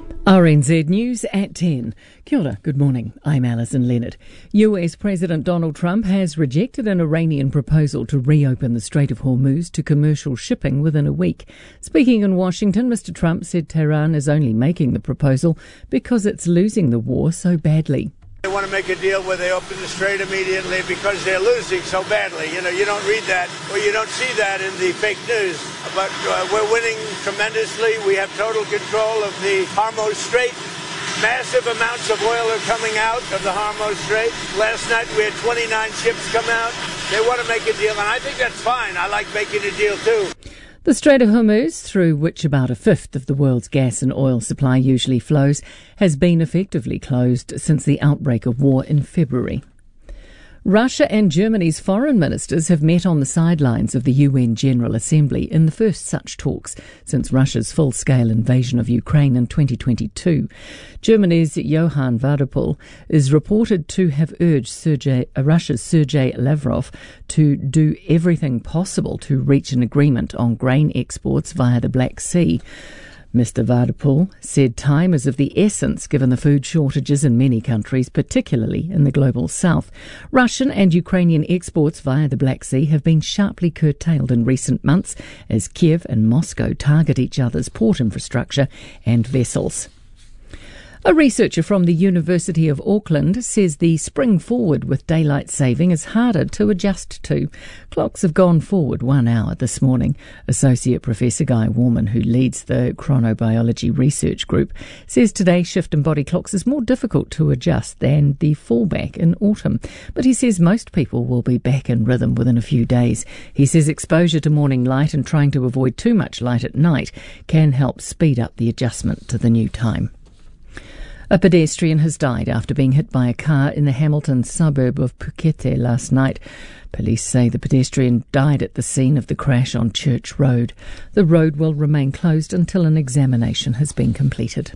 RNZ News at 10. Kia ora, good morning. I'm Alison Leonard. US President Donald Trump has rejected an Iranian proposal to reopen the Strait of Hormuz to commercial shipping within a week. Speaking in Washington, Mr. Trump said Tehran is only making the proposal because it's losing the war so badly. They want to make a deal where they open the strait immediately because they're losing so badly. You don't read that or you don't see that in the fake news. But we're winning tremendously. We have total control of the Hormuz Strait. Massive amounts of oil are coming out of the Hormuz Strait. Last night we had 29 ships come out. They want to make a deal, and I think that's fine. I like making a deal too. The Strait of Hormuz, through which about a fifth of the world's gas and oil supply usually flows, has been effectively closed since the outbreak of war in February. Russia and Germany's foreign ministers have met on the sidelines of the UN General Assembly in the first such talks since Russia's full-scale invasion of Ukraine in 2022. Germany's Johann Wadephul is reported to have urged Russia's Sergei Lavrov to do everything possible to reach an agreement on grain exports via the Black Sea. Mr. Wadephul said time is of the essence given the food shortages in many countries, particularly in the global south. Russian and Ukrainian exports via the Black Sea have been sharply curtailed in recent months as Kiev and Moscow target each other's port infrastructure and vessels. A researcher from the University of Auckland says the spring forward with daylight saving is harder to adjust to. Clocks have gone forward 1 hour this morning. Associate Professor Guy Warman, who leads the Chronobiology Research Group, says today's shift in body clocks is more difficult to adjust than the fallback in autumn. But he says most people will be back in rhythm within a few days. He says exposure to morning light and trying to avoid too much light at night can help speed up the adjustment to the new time. A pedestrian has died after being hit by a car in the Hamilton suburb of Pukete last night. Police say the pedestrian died at the scene of the crash on Church Road. The road will remain closed until an examination has been completed.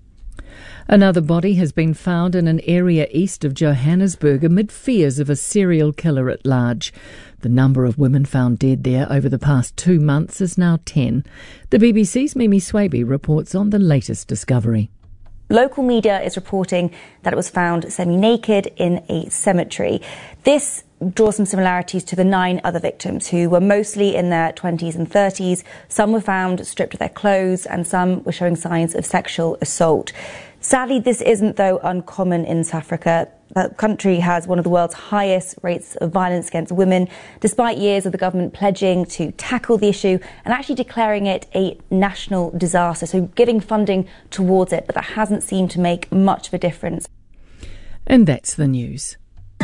Another body has been found in an area east of Johannesburg amid fears of a serial killer at large. The number of women found dead there over the past 2 months is now 10. The BBC's Mimi Swaby reports on the latest discovery. Local media is reporting that it was found semi-naked in a cemetery. This draws some similarities to the 9 other victims who were mostly in their 20s and 30s. Some were found stripped of their clothes and some were showing signs of sexual assault. Sadly, this isn't, though, uncommon in South Africa. The country has one of the world's highest rates of violence against women, despite years of the government pledging to tackle the issue and actually declaring it a national disaster, so giving funding towards it, but that hasn't seemed to make much of a difference. And that's the news.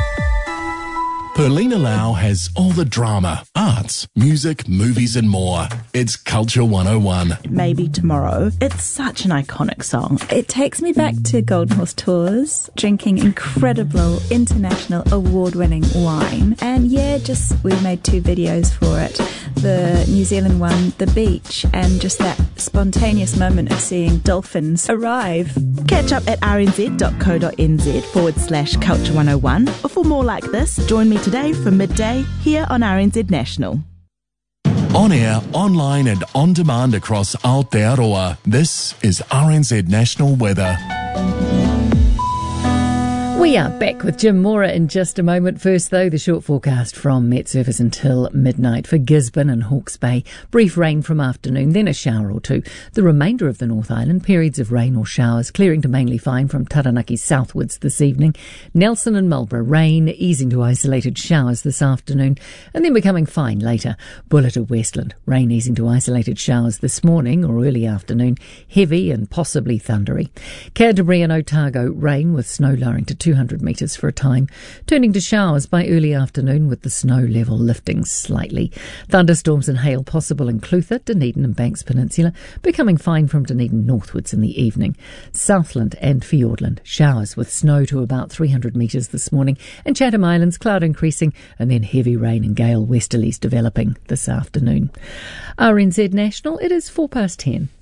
Perlina Lau has all the drama, arts, music, movies and more. It's Culture 101. Maybe Tomorrow. It's such an iconic song. It takes me back to Golden Horse Tours, drinking incredible international award-winning wine. And we made 2 videos for it. The New Zealand one, The Beach, and just that spontaneous moment of seeing dolphins arrive. Catch up at rnz.co.nz/Culture 101. Or for more like this, join me today from midday here on RNZ National. On air, online and on demand across Aotearoa, this is RNZ National Weather. We are back with Jim Mora in just a moment. First, though, the short forecast from Met Service until midnight for Gisborne and Hawke's Bay. Brief rain from afternoon, then a shower or two. The remainder of the North Island, periods of rain or showers, clearing to mainly fine from Taranaki southwards this evening. Nelson and Marlborough, rain, easing to isolated showers this afternoon, and then becoming fine later. Bullet to Westland, rain easing to isolated showers this morning or early afternoon, heavy and possibly thundery. Canterbury and Otago, rain with snow lowering to 200 metres for a time, turning to showers by early afternoon with the snow level lifting slightly. Thunderstorms and hail possible in Clutha, Dunedin and Banks Peninsula, becoming fine from Dunedin northwards in the evening. Southland and Fiordland, showers with snow to about 300 metres this morning, and Chatham Islands, cloud increasing and then heavy rain and gale westerlies developing this afternoon. RNZ National, it is 10:04.